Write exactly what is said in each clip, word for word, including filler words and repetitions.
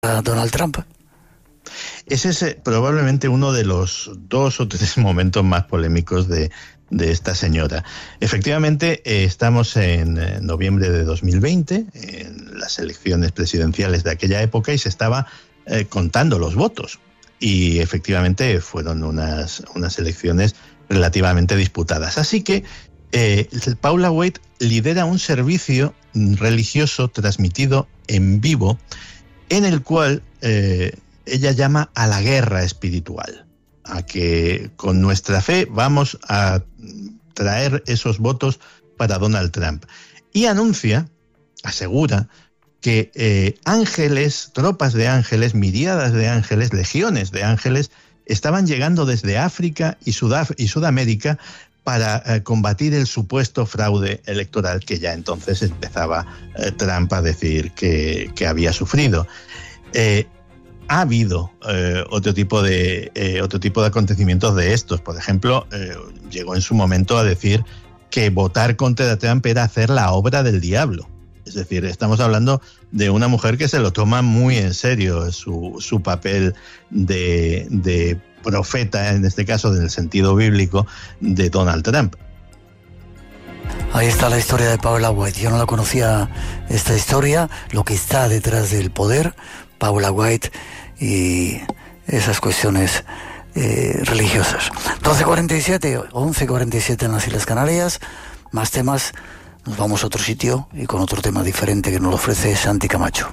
a Donald Trump. Ese es eh, probablemente uno de los dos o tres momentos más polémicos de, de esta señora. Efectivamente, eh, estamos en eh, noviembre de dos mil veinte, en las elecciones presidenciales de aquella época, y se estaba eh, contando los votos. Y efectivamente fueron unas, unas elecciones relativamente disputadas. Así que eh, Paula White lidera un servicio religioso transmitido en vivo en el cual eh, ella llama a la guerra espiritual, a que con nuestra fe vamos a traer esos votos para Donald Trump. Y anuncia, asegura, que eh, ángeles, tropas de ángeles, miríadas de ángeles, legiones de ángeles, estaban llegando desde África y, Sudaf- y Sudamérica para eh, combatir el supuesto fraude electoral que ya entonces empezaba eh, Trump a decir que, que había sufrido. Eh, ha habido eh, otro tipo de eh, otro tipo de acontecimientos de estos. Por ejemplo, eh, llegó en su momento a decir que votar contra Trump era hacer la obra del diablo. Es decir, estamos hablando de una mujer que se lo toma muy en serio su, su papel de, de profeta, en este caso en el sentido bíblico, de Donald Trump. Ahí está la historia de Paula White. Yo no la conocía, esta historia, lo que está detrás del poder, Paula White y esas cuestiones eh, religiosas. doce cuarenta y siete, once cuarenta y siete en las Islas Canarias. Más temas. Nos vamos a otro sitio y con otro tema diferente que nos lo ofrece Santi Camacho.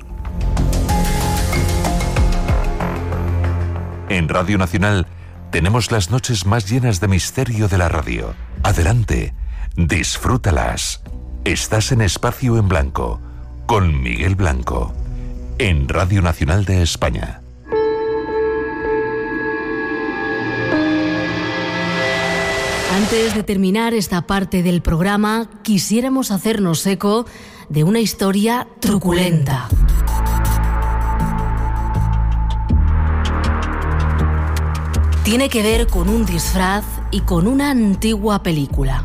En Radio Nacional tenemos las noches más llenas de misterio de la radio. Adelante, disfrútalas. Estás en Espacio en Blanco, con Miguel Blanco, en Radio Nacional de España. Antes de terminar esta parte del programa, quisiéramos hacernos eco de una historia truculenta. Tiene que ver con un disfraz y con una antigua película.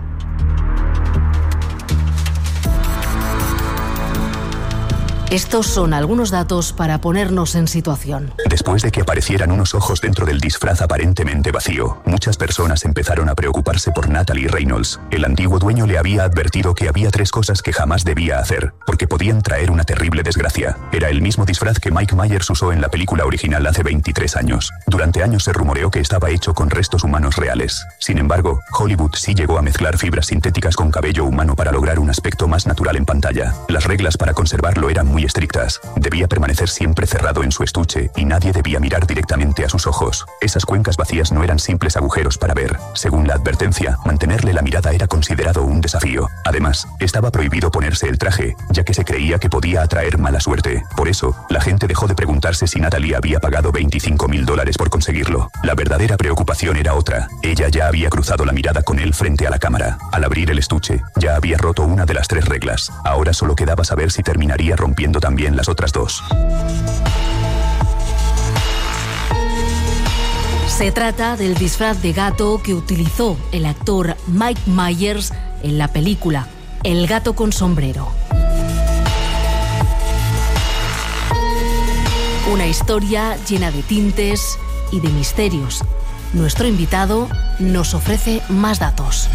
Estos son algunos datos para ponernos en situación. Después de que aparecieran unos ojos dentro del disfraz aparentemente vacío, muchas personas empezaron a preocuparse por Natalie Reynolds. El antiguo dueño le había advertido que había tres cosas que jamás debía hacer, porque podían traer una terrible desgracia. Era el mismo disfraz que Mike Myers usó en la película original hace veintitrés años. Durante años se rumoreó que estaba hecho con restos humanos reales. Sin embargo, Hollywood sí llegó a mezclar fibras sintéticas con cabello humano para lograr un aspecto más natural en pantalla. Las reglas para conservarlo eran muy estrictas. Debía permanecer siempre cerrado en su estuche y nadie debía mirar directamente a sus ojos. Esas cuencas vacías no eran simples agujeros para ver. Según la advertencia, mantenerle la mirada era considerado un desafío. Además, estaba prohibido ponerse el traje, ya que se creía que podía atraer mala suerte. Por eso, la gente dejó de preguntarse si Natalie había pagado veinticinco mil dólares por conseguirlo. La verdadera preocupación era otra. Ella ya había cruzado la mirada con él frente a la cámara. Al abrir el estuche, ya había roto una de las tres reglas. Ahora solo quedaba saber si terminaría rompiendo también las otras dos. Se trata del disfraz de gato que utilizó el actor Mike Myers en la película El gato con sombrero. Una historia llena de tintes y de misterios. Nuestro invitado nos ofrece más datos.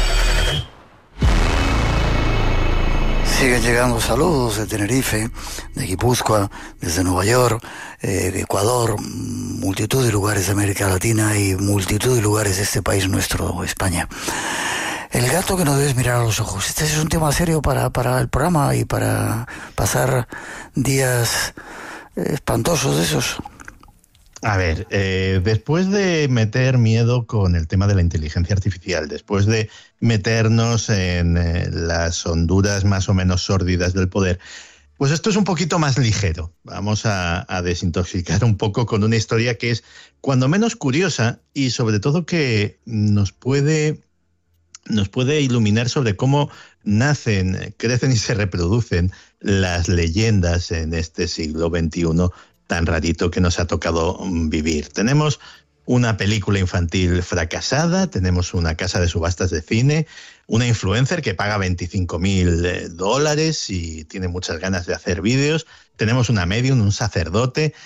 Siguen llegando saludos de Tenerife, de Guipúzcoa, desde Nueva York, eh, de Ecuador, multitud de lugares de América Latina y multitud de lugares de este país nuestro, España. El gato que no debes mirar a los ojos. Este es un tema serio para, para el programa y para pasar días espantosos de esos. A ver, eh, después de meter miedo con el tema de la inteligencia artificial, después de meternos en eh, las honduras más o menos sórdidas del poder, pues esto es un poquito más ligero. Vamos a, a desintoxicar un poco con una historia que es cuando menos curiosa y sobre todo que nos puede, nos puede iluminar sobre cómo nacen, crecen y se reproducen las leyendas en este siglo veintiuno tan rarito que nos ha tocado vivir. Tenemos una película infantil fracasada, tenemos una casa de subastas de cine, una influencer que paga veinticinco mil dólares y tiene muchas ganas de hacer vídeos, tenemos una medium, un sacerdote,